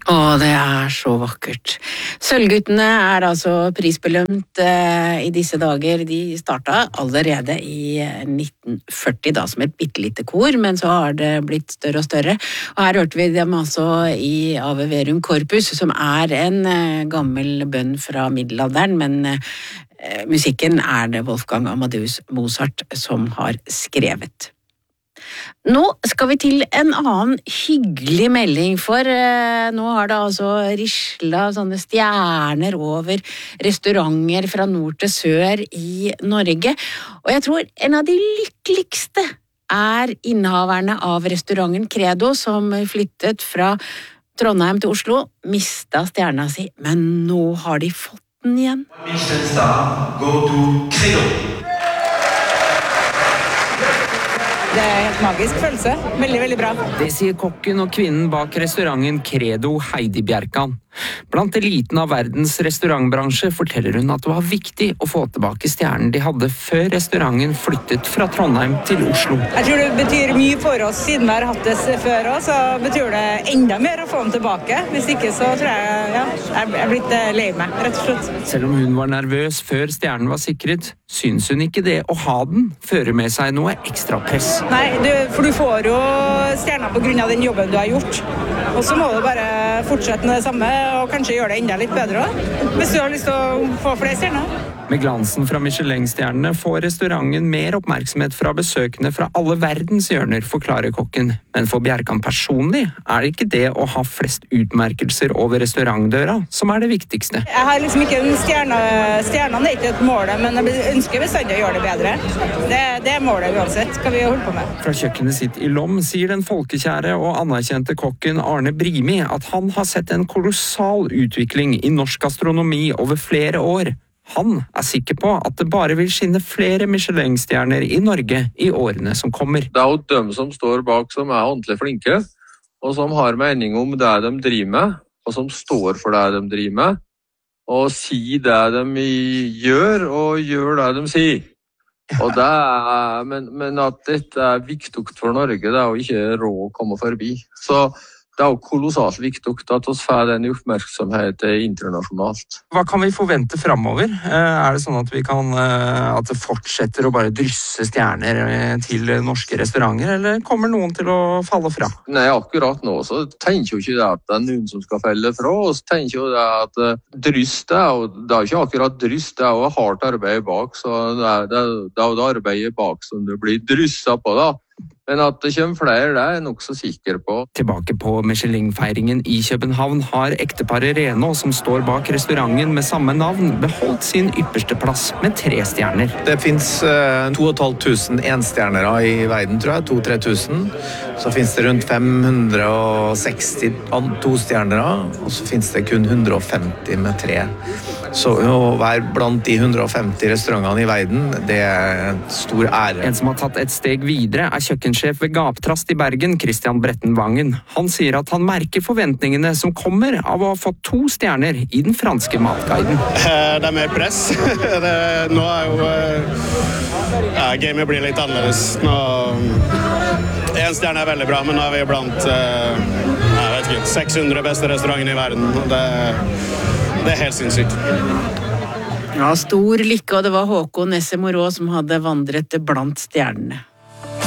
Det så vakkert. Sølvguttene altså prisbelønt i disse dager. De startet allerede i 1940 da, som et bittelite kor, men så har det blitt større og større. Og her hørte vi dem altså i Ave Verum Corpus, som en gammel bønn fra middelalderen, men musikken det Wolfgang Amadeus Mozart som har skrevet. Nå skal vi til en annen hyggelig melding, for nå har det altså rislet sånne stjerner over restauranter fra nord til sør i Norge, og jeg tror en av de lykkeligste innehaverne av restauranten Credo, som flyttet fra Trondheim til Oslo, mistet stjerna si, men nå har de fått den igjen. Michelin-star går til Credo. Det helt magisk følelse. Veldig, veldig bra. Det sier kokken og kvinnen bak restauranten Credo, Heidi Bjerkan. Blant eliten av verdens restaurantbransje forteller hun at det var viktig å få tilbake stjernen de hadde før restauranten flyttet fra Trondheim til Oslo. Jeg tror det betyr mye for oss, siden vi har hatt det før også, så betyr det enda mer å få den tilbake. Hvis ikke så tror jeg blitt lei meg, rett og slett. Selv om hun var nervøs før stjernen var sikret, syns hun ikke det å ha den fører med seg noe ekstra press. Nei, for du får jo stjerner på grunn av den jobben du har gjort. Og så må du bare fortsette med det samme, og kanskje gjøre det enda litt bedre også, hvis du har lyst til å få flere stjerner. Med glansen fra Michelin-stjernene får restauranten mer oppmerksomhet fra besøkende fra alle verdens hjørner, forklarer kokken. Men for Bjerkan personlig det ikke det å ha flest utmerkelser over restaurantdøra som det viktigste. Jeg har liksom ikke en stjernene ikke et mål, men jeg ønsker bestandig å gjøre det bedre. Det målet uansett, skal vi holde på med. Fra kjøkkenet sitt i Lom sier den folkekjære og anerkjente kokken Arne Brimi at han har sett en kolossal utvikling i norsk gastronomi over flere år. Han sikker på at det bare vil skinne flere Michelin-stjerner i Norge i årene som kommer. Det jo dem som står bak som ordentlig flinke, og som har mening om det de driver med, og som står for det de driver med, og sier det de gjør, og gjør det de sier. Og men at dette viktig for Norge, det jo ikke råd å komme forbi. Så det jo kolossalt viktig at vi får den oppmerksomheten internasjonalt. Hva kan vi forvente fremover? Det sånn at at det fortsetter å bare drysse stjerner til norske restauranter, eller kommer noen til å falle fra? Nei, akkurat nå så tenker jo ikke det at det noen som skal felle fra, og så tenker jo det at dryss det jo ikke akkurat dryss, det jo hardt arbeid bak, så det jo det arbeidet bak som det blir drysset på da. Men at det kommer flere, det jeg nok så sikker på. Tilbake på Michelin-feiringen i København har ekteparet Reno, som står bak restauranten med samme navn, beholdt sin ypperste plass med 3 stjerner. Det finnes 2500 enstjernere i verden, tror jeg, 2-3000. Så finnes det rundt 560 2-stjernere, og så finnes det kun 150 med 3. Så å være blant de 150 restaurantene i verden, det en stor ære. En som har tatt et steg videre kjøkkensjef ved Gaptrast i Bergen, Christian Bretten Vangen. Han sier at han merker forventningene som kommer av å ha fått 2 stjerner i den franske matguiden. Det mer press. Nå jo gamet blir litt annerledes. En stjerne veldig bra, men nå vi blant jeg vet ikke, 600 beste restaurantene i verden. Det helt sinnssykt. Ja, stor lykke, og det var Håkon Nesse Morå som hadde vandret blant stjernene.